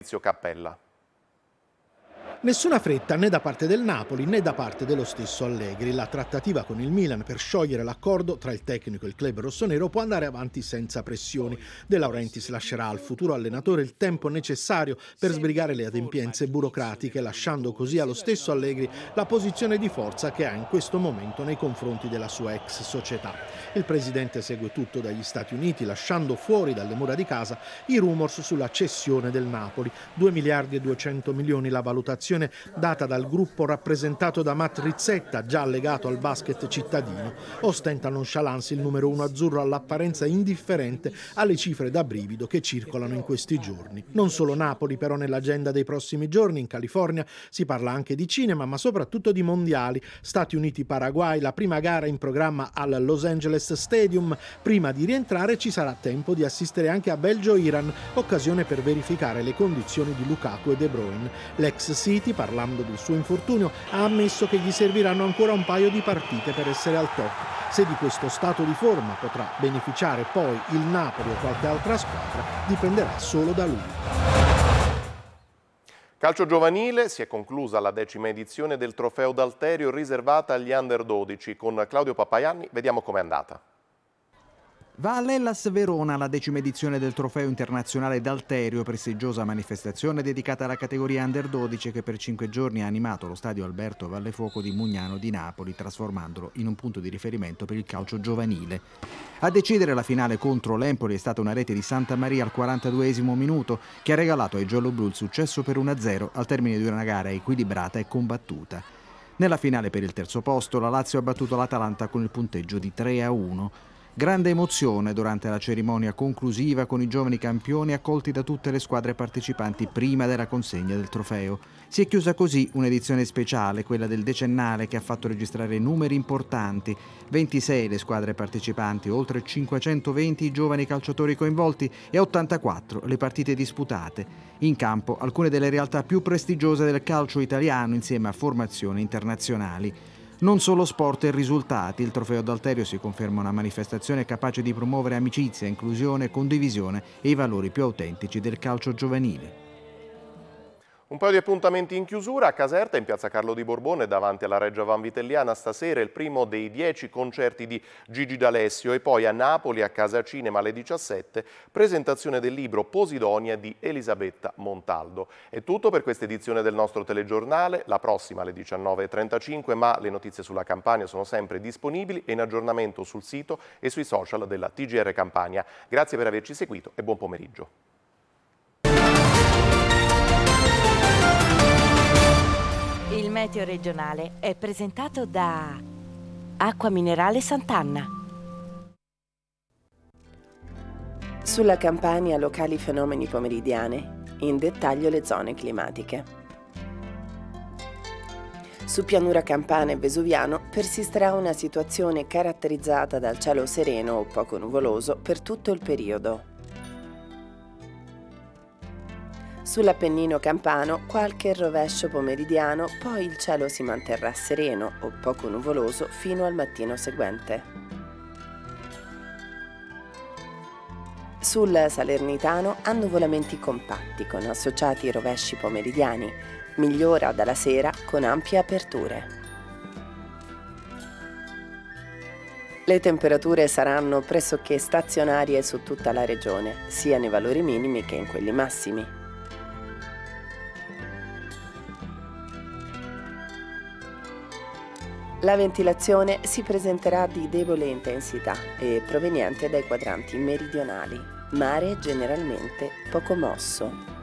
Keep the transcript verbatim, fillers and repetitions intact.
Cappella. Nessuna fretta né da parte del Napoli né da parte dello stesso Allegri. La trattativa con il Milan per sciogliere l'accordo tra il tecnico e il club rossonero può andare avanti senza pressioni. De Laurentiis lascerà al futuro allenatore il tempo necessario per sbrigare le adempienze burocratiche, lasciando così allo stesso Allegri la posizione di forza che ha in questo momento nei confronti della sua ex società. Il presidente segue tutto dagli Stati Uniti, lasciando fuori dalle mura di casa i rumors sulla cessione del Napoli. due miliardi e duecento milioni la valutazione data dal gruppo rappresentato da Matt Rizzetta, già legato al basket cittadino. Ostenta nonchalance il numero uno azzurro, all'apparenza indifferente alle cifre da brivido che circolano in questi giorni. Non solo Napoli però nell'agenda dei prossimi giorni. In California si parla anche di cinema, ma soprattutto di mondiali. Stati Uniti-Paraguay, la prima gara in programma al Los Angeles Stadium. Prima di rientrare ci sarà tempo di assistere anche a Belgio-Iran, occasione per verificare le condizioni di Lukaku e De Bruyne. L'ex City, parlando del suo infortunio, ha ammesso che gli serviranno ancora un paio di partite per essere al top. Se di questo stato di forma potrà beneficiare poi il Napoli o qualche altra squadra dipenderà solo da lui. Calcio giovanile, si è conclusa la decima edizione del Trofeo D'Alterio riservata agli under dodici. Con Claudio Papaianni vediamo com'è andata. Va all'Hellas Verona la decima edizione del Trofeo Internazionale D'Alterio, prestigiosa manifestazione dedicata alla categoria under dodici che per cinque giorni ha animato lo stadio Alberto Vallefuoco di Mugnano di Napoli, trasformandolo in un punto di riferimento per il calcio giovanile. A decidere la finale contro l'Empoli è stata una rete di Santa Maria al quarantaduesimo minuto che ha regalato ai gialloblu il successo per uno a zero al termine di una gara equilibrata e combattuta. Nella finale per il terzo posto la Lazio ha battuto l'Atalanta con il punteggio di tre a uno. Grande emozione durante la cerimonia conclusiva con i giovani campioni accolti da tutte le squadre partecipanti prima della consegna del trofeo. Si è chiusa così un'edizione speciale, quella del decennale, che ha fatto registrare numeri importanti. ventisei le squadre partecipanti, oltre cinquecentoventi i giovani calciatori coinvolti e ottantaquattro le partite disputate. In campo alcune delle realtà più prestigiose del calcio italiano insieme a formazioni internazionali. Non solo sport e risultati, il Trofeo D'Alterio si conferma una manifestazione capace di promuovere amicizia, inclusione, condivisione e i valori più autentici del calcio giovanile. Un paio di appuntamenti in chiusura. A Caserta, in piazza Carlo di Borbone, davanti alla Reggia Vanvitelliana, stasera il primo dei dieci concerti di Gigi D'Alessio, e poi a Napoli, a Casa Cinema alle diciassette, presentazione del libro Posidonia di Elisabetta Montaldo. È tutto per questa edizione del nostro telegiornale, la prossima alle diciannove e trentacinque, ma le notizie sulla Campania sono sempre disponibili e in aggiornamento sul sito e sui social della T G R Campania. Grazie per averci seguito e buon pomeriggio. Il meteo regionale è presentato da Acqua Minerale Sant'Anna. Sulla Campania locali fenomeni pomeridiani, in dettaglio le zone climatiche. Su pianura campana e vesuviano persisterà una situazione caratterizzata dal cielo sereno o poco nuvoloso per tutto il periodo. Sull'Appennino campano qualche rovescio pomeridiano, poi il cielo si manterrà sereno o poco nuvoloso fino al mattino seguente. Sul Salernitano annuvolamenti compatti con associati rovesci pomeridiani, migliora dalla sera con ampie aperture. Le temperature saranno pressoché stazionarie su tutta la regione, sia nei valori minimi che in quelli massimi. La ventilazione si presenterà di debole intensità e proveniente dai quadranti meridionali. Mare generalmente poco mosso.